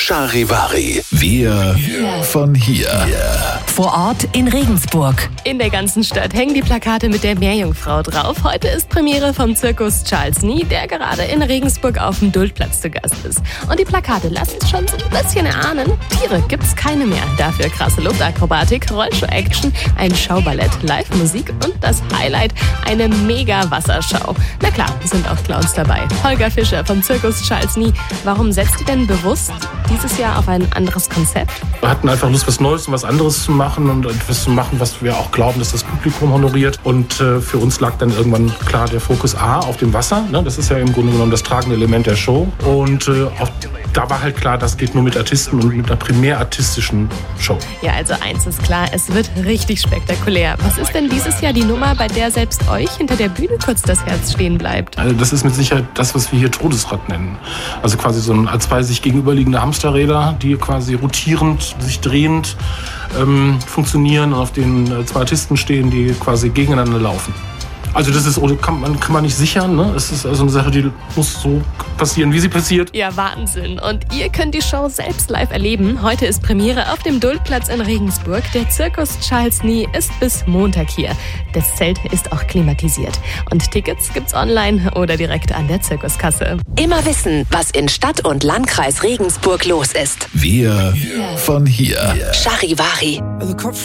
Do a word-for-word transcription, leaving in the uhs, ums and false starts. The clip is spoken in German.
Charivari. Wir von hier. Vor Ort in Regensburg. In der ganzen Stadt hängen die Plakate mit der Meerjungfrau drauf. Heute ist Premiere vom Zirkus Charles Nie, der gerade in Regensburg auf dem Duldplatz zu Gast ist. Und die Plakate lassen es schon so ein bisschen erahnen. Tiere gibt's keine mehr. Dafür krasse Luftakrobatik, Rollshow-Action, ein Schauballett, Live-Musik und das Highlight, eine Mega-Wasserschau. Na klar, sind auch Clowns dabei. Holger Fischer vom Zirkus Charles Nie. Warum setzt ihr denn bewusst dieses Jahr auf ein anderes Konzept? Wir hatten einfach Lust, was Neues und was anderes zu machen und etwas zu machen, was wir auch glauben, dass das Publikum honoriert. Und äh, für uns lag dann irgendwann klar der Fokus A auf dem Wasser. Ne? Das ist ja im Grunde genommen das tragende Element der Show. Und äh, auch da war halt klar, das geht nur mit Artisten und mit einer primär artistischen Show. Ja, also eins ist klar, es wird richtig spektakulär. Was ist denn dieses Jahr die Nummer, bei der selbst euch hinter der Bühne kurz das Herz stehen bleibt? Also das ist mit Sicherheit das, was wir hier Todesrad nennen. Also quasi so ein, zwei sich gegenüberliegende Hamsterräder, die quasi rotierend, sich drehend ähm, funktionieren und auf denen äh, zwei Artisten stehen, die quasi gegeneinander laufen. Also das ist, kann man, kann man nicht sichern, ne? Es ist also eine Sache, die muss so passieren, wie sie passiert. Ja, Wahnsinn. Und ihr könnt die Show selbst live erleben. Heute ist Premiere auf dem Duldplatz in Regensburg. Der Zirkus Charles Nie ist bis Montag hier. Das Zelt ist auch klimatisiert. Und Tickets gibt's online oder direkt an der Zirkuskasse. Immer wissen, was in Stadt und Landkreis Regensburg los ist. Wir von hier. Charivari.